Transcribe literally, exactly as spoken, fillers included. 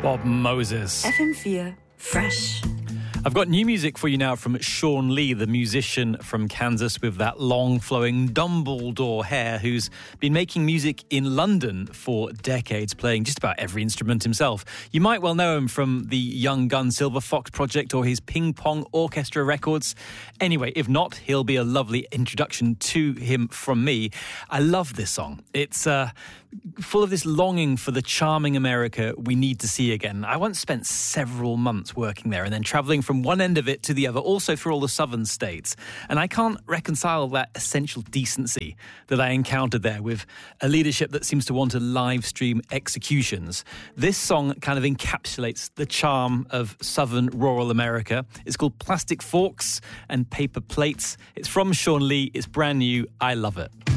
Bob Moses. F M four Fresh. I've got new music for you now from Sean Lee, the musician from Kansas with that long flowing Dumbledore hair, who's been making music in London for decades, playing just about every instrument himself. You might well know him from the Young Gun Silver Fox project or his Ping Pong Orchestra records. Anyway, if not, he'll be a lovely introduction to him from me. I love this song. It's uh, full of this longing for the charming America we need to see again. I once spent several months working there and then travelling from From one end of it to the other, also through all the southern states. And I can't reconcile that essential decency that I encountered there with a leadership that seems to want to live stream executions. This song kind of encapsulates the charm of southern rural America. It's called Plastic Forks and Paper Plates. It's from Sean Lee. It's brand new. I love it.